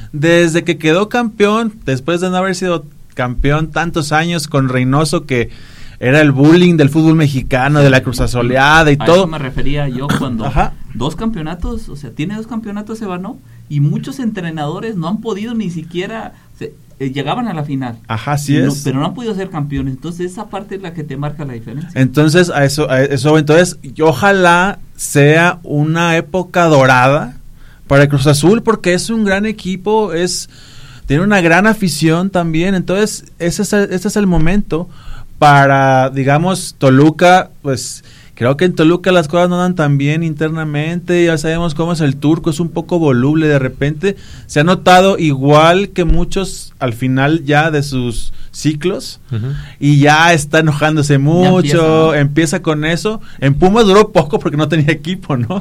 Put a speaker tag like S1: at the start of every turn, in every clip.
S1: desde que quedó campeón, después de no haber sido campeón tantos años con Reynoso, que era el bullying del fútbol mexicano, de la cruzazoleada y
S2: a
S1: todo.
S2: Eso me refería yo cuando
S1: Ajá.
S2: 2 campeonatos, o sea, tiene 2 campeonatos Ébano, y muchos entrenadores no han podido ni siquiera, llegaban a la final.
S1: Ajá, así es.
S2: Pero no han podido ser campeones, entonces esa parte es la que te marca la diferencia.
S1: Entonces, entonces, ojalá sea una época dorada para el Cruz Azul, porque es un gran equipo, tiene una gran afición también, entonces ese es el momento para, digamos, Toluca. Pues creo que en Toluca las cosas no andan tan bien internamente, ya sabemos cómo es el turco, es un poco voluble de repente, se ha notado igual que muchos al final ya de sus ciclos, y ya está enojándose mucho, empieza con eso. En Pumas duró poco porque no tenía equipo, ¿no?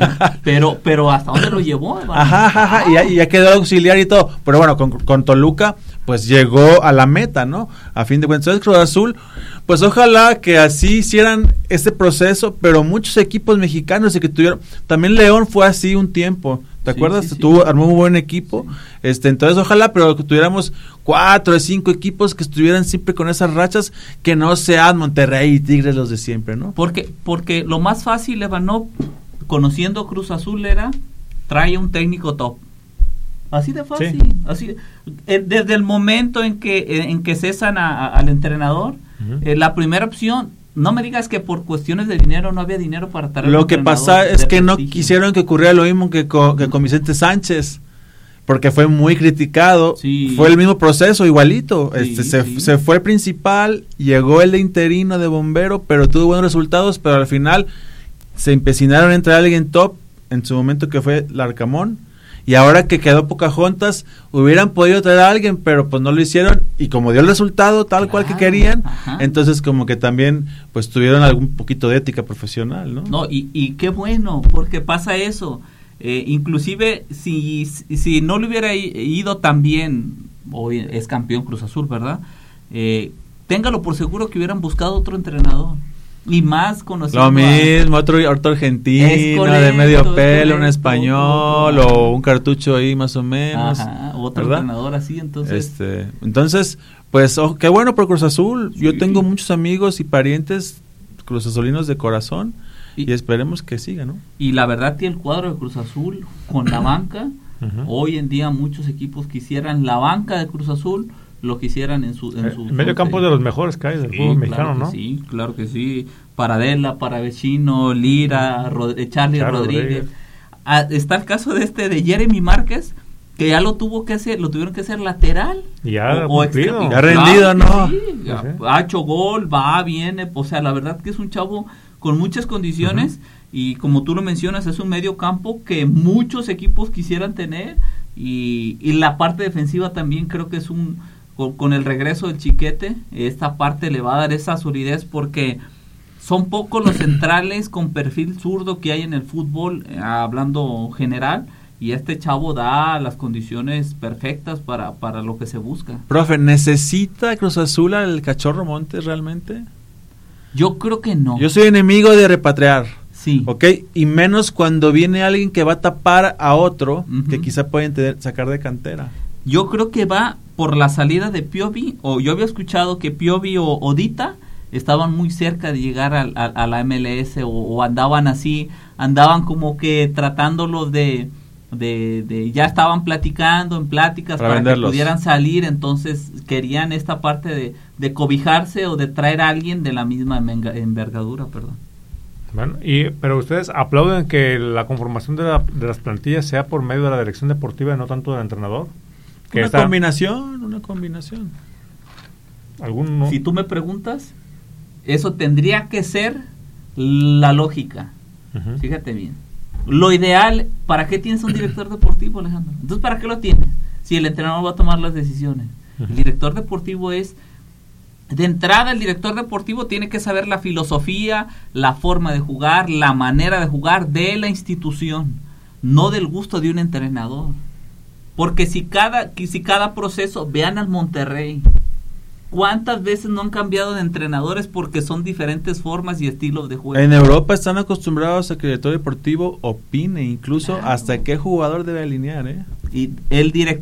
S2: Pero ¿hasta dónde lo llevó?
S1: Ajá, y ya quedó auxiliar y todo, pero bueno, con Toluca pues llegó a la meta, ¿no? A fin de cuentas. Entonces Cruz Azul, pues ojalá que así hicieran este proceso, pero muchos equipos mexicanos que tuvieron, también León fue así un tiempo, ¿te acuerdas? Sí. Armó un buen equipo, sí. Entonces ojalá, pero que tuviéramos 4 o 5 equipos que estuvieran siempre con esas rachas, que no sean Monterrey y Tigres los de siempre, ¿no?
S2: Porque lo más fácil, Ébano, conociendo Cruz Azul, trae un técnico top. Así de fácil, sí. Así, desde el momento en que cesan al entrenador, la primera opción, no me digas que por cuestiones de dinero no había dinero para traer.
S1: Lo que pasa es que no quisieron que ocurriera lo mismo que con Vicente Sánchez, porque fue muy criticado. Sí. Fue el mismo proceso, igualito. Sí, se fue el principal, llegó el de interino de bombero, pero tuvo buenos resultados, pero al final se empecinaron en traer a alguien top, en su momento, que fue Larcamón. Y ahora que quedó Pocahontas, hubieran podido traer a alguien, pero pues no lo hicieron, y como dio el resultado tal cual que querían, entonces como que también pues tuvieron algún poquito de ética profesional, ¿no?
S2: No, y qué bueno, porque pasa eso. Inclusive si no le hubiera ido tan bien, hoy es campeón Cruz Azul, ¿verdad? Téngalo por seguro que hubieran buscado otro entrenador. Y más conocido.
S1: Lo mismo, otro argentino, correcto, de medio pelo, un español, o un cartucho ahí más o menos.
S2: Ajá, otro entrenador así, entonces.
S1: Entonces, pues, qué bueno por Cruz Azul. Sí. Yo tengo muchos amigos y parientes cruzazulinos de corazón, y esperemos que siga, ¿no?
S2: Y la verdad que el cuadro de Cruz Azul con la banca, hoy en día muchos equipos quisieran la banca de Cruz Azul, lo que hicieran en su
S3: medio campo de los mejores que hay del fútbol mexicano, ¿no?
S2: Sí, claro que sí. Paradela, Paravecino, Lira, Charlie Rodríguez. Está el caso de Jeremy Márquez, que ya lo tuvieron que hacer lateral.
S3: Ya
S1: ya rendido, ¿no?
S2: Sí, ha hecho gol, va, viene, o sea, la verdad que es un chavo con muchas condiciones, y como tú lo mencionas, es un medio campo que muchos equipos quisieran tener, y la parte defensiva también creo que es con el regreso del Chiquete, esta parte le va a dar esa solidez, porque son pocos los centrales con perfil zurdo que hay en el fútbol, hablando general, y este chavo da las condiciones perfectas para lo que se busca.
S1: Profe, ¿necesita Cruz Azul al Cachorro Montes realmente?
S2: Yo creo que no.
S1: Yo soy enemigo de repatriar.
S2: Sí.
S1: ¿Ok? Y menos cuando viene alguien que va a tapar a otro, que quizá pueden sacar de cantera.
S2: Yo creo que va por la salida de Piovi, o yo había escuchado que Piovi o Dita estaban muy cerca de llegar a la MLS, o andaban como que tratándolos de ya estaban platicando en pláticas para que pudieran salir, entonces querían esta parte de cobijarse o de traer a alguien de la misma envergadura, perdón.
S3: Bueno, pero ustedes aplauden que la conformación de las plantillas sea por medio de la dirección deportiva y no tanto del entrenador.
S1: Una combinación.
S2: Si tú me preguntas, eso tendría que ser la lógica. Fíjate bien. Lo ideal, ¿para qué tienes un director deportivo, Alejandro? Entonces, ¿para qué lo tienes? Si el entrenador va a tomar las decisiones. El director deportivo de entrada, el director deportivo tiene que saber la filosofía, la forma de jugar, la manera de jugar de la institución, no del gusto de un entrenador. Porque si cada proceso, vean al Monterrey, ¿cuántas veces no han cambiado de entrenadores porque son diferentes formas y estilos de juego?
S1: En Europa están acostumbrados a que el director deportivo opine, incluso hasta qué jugador debe alinear,
S2: Y el director